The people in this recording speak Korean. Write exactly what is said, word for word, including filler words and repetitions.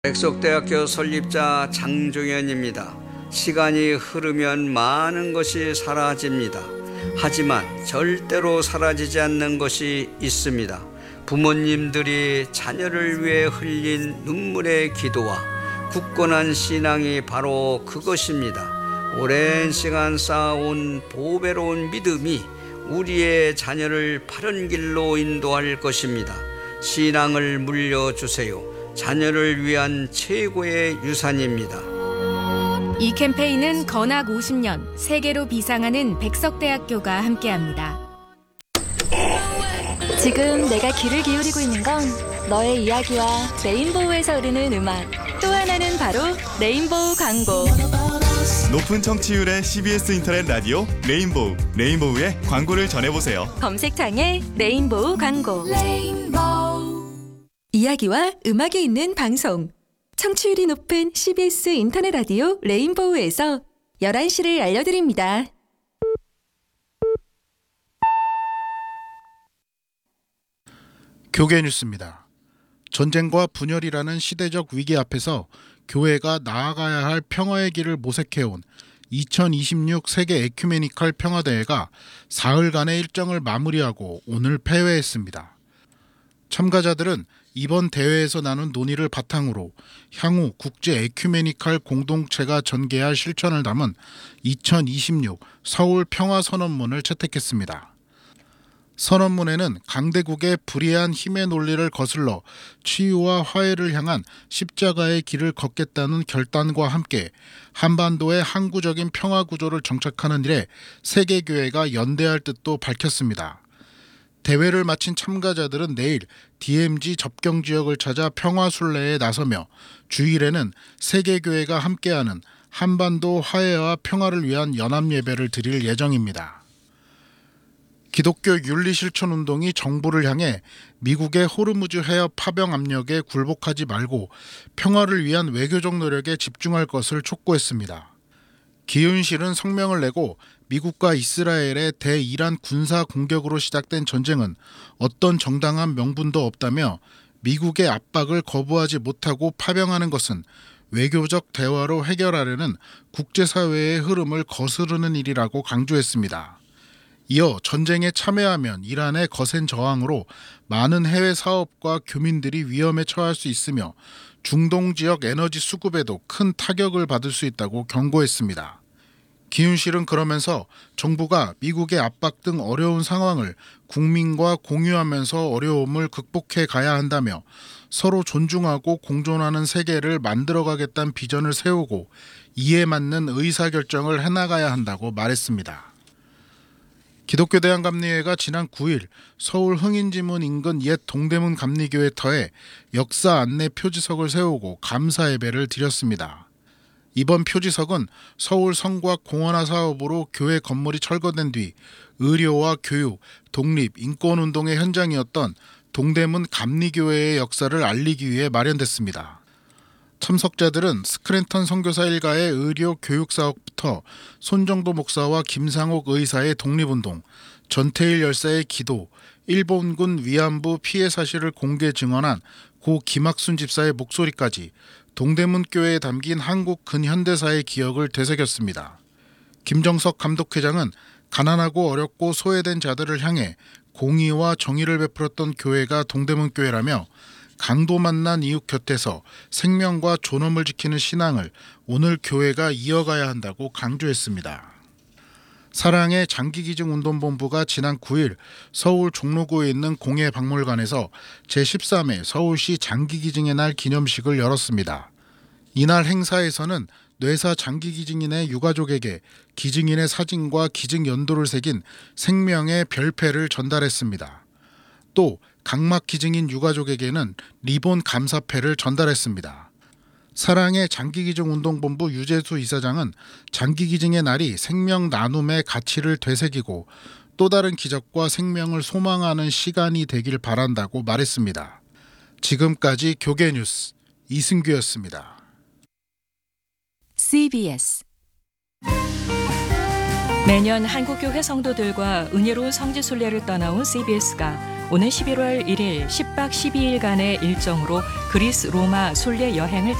백석대학교 설립자 장종현입니다. 시간이 흐르면 많은 것이 사라집니다. 하지만 절대로 사라지지 않는 것이 있습니다. 부모님들이 자녀를 위해 흘린 눈물의 기도와 굳건한 신앙이 바로 그것입니다. 오랜 시간 쌓아온 보배로운 믿음이 우리의 자녀를 바른 길로 인도할 것입니다. 신앙을 물려주세요. 자녀를 위한 최고의 유산입니다. 이 캠페인은 건학 오십 년 세계로 비상하는 백석대학교가 함께합니다. 지금 내가 귀를 기울이고 있는 건 너의 이야기와 레인보우에서 흐르는 음악, 또 하나는 바로 레인보우 광고. 높은 청취율의 씨비에스 인터넷 라디오 레인보우, 레인보우의 광고를 전해보세요. 검색창에 레인보우 광고. 레인보우. 이야기와 음악이 있는 방송. 청취율이 높은 씨비에스 인터넷 라디오 레인보우에서 열한 시를 알려드립니다. 교계 뉴스입니다. 전쟁과 분열이라는 시대적 위기 앞에서 교회가 나아가야 할 평화의 길을 모색해온 이천이십육 세계 에큐메니컬 평화대회가 사흘간의 일정을 마무리하고 오늘 폐회했습니다. 참가자들은 이번 대회에서 나눈 논의를 바탕으로 향후 국제 에큐메니컬 공동체가 전개할 실천을 담은 이천이십육 서울 평화선언문을 채택했습니다. 선언문에는 강대국의 불의한 힘의 논리를 거슬러 치유와 화해를 향한 십자가의 길을 걷겠다는 결단과 함께 한반도의 항구적인 평화 구조를 정착하는 일에 세계교회가 연대할 뜻도 밝혔습니다. 대회를 마친 참가자들은 내일 디엠지 접경 지역을 찾아 평화순례에 나서며 주일에는 세계교회가 함께하는 한반도 화해와 평화를 위한 연합예배를 드릴 예정입니다. 기독교 윤리실천운동이 정부를 향해 미국의 호르무즈 해협 파병 압력에 굴복하지 말고 평화를 위한 외교적 노력에 집중할 것을 촉구했습니다. 기윤실은 성명을 내고 미국과 이스라엘의 대이란 군사 공격으로 시작된 전쟁은 어떤 정당한 명분도 없다며 미국의 압박을 거부하지 못하고 파병하는 것은 외교적 대화로 해결하려는 국제사회의 흐름을 거스르는 일이라고 강조했습니다. 이어 전쟁에 참여하면 이란의 거센 저항으로 많은 해외 사업과 교민들이 위험에 처할 수 있으며 중동 지역 에너지 수급에도 큰 타격을 받을 수 있다고 경고했습니다. 기윤실은 그러면서 정부가 미국의 압박 등 어려운 상황을 국민과 공유하면서 어려움을 극복해 가야 한다며 서로 존중하고 공존하는 세계를 만들어가겠다는 비전을 세우고 이에 맞는 의사결정을 해나가야 한다고 말했습니다. 기독교 대한감리회가 지난 구일 서울 흥인지문 인근 옛 동대문 감리교회 터에 역사 안내 표지석을 세우고 감사 예배를 드렸습니다. 이번 표지석은 서울 성곽 공원화 사업으로 교회 건물이 철거된 뒤 의료와 교육, 독립, 인권운동의 현장이었던 동대문 감리교회의 역사를 알리기 위해 마련됐습니다. 참석자들은 스크랜턴 선교사 일가의 의료 교육 사업부터 손정도 목사와 김상옥 의사의 독립운동, 전태일 열사의 기도, 일본군 위안부 피해 사실을 공개 증언한 고 김학순 집사의 목소리까지 동대문 교회에 담긴 한국 근현대사의 기억을 되새겼습니다. 김정석 감독회장은 가난하고 어렵고 소외된 자들을 향해 공의와 정의를 베풀었던 교회가 동대문 교회라며 강도 만난 이웃 곁에서 생명과 존엄을 지키는 신앙을 오늘 교회가 이어가야 한다고 강조했습니다. 사랑의 장기기증운동본부가 지난 구일 서울 종로구에 있는 공예박물관에서 제십삼 회 서울시 장기기증의 날 기념식을 열었습니다. 이날 행사에서는 뇌사 장기기증인의 유가족에게 기증인의 사진과 기증 연도를 새긴 생명의 별패를 전달했습니다. 또 각막기증인 유가족에게는 리본 감사패를 전달했습니다. 사랑의 장기기증운동본부 유재수 이사장은 장기기증의 날이 생명 나눔의 가치를 되새기고 또 다른 기적과 생명을 소망하는 시간이 되길 바란다고 말했습니다. 지금까지 교계 뉴스 이승규였습니다. 씨비에스 매년 한국교회 성도들과 은혜로운 성지순례를 떠나온 씨비에스가 오는 십일월 일일 십 박 십이 일간의 일정으로 그리스 로마 순례 여행을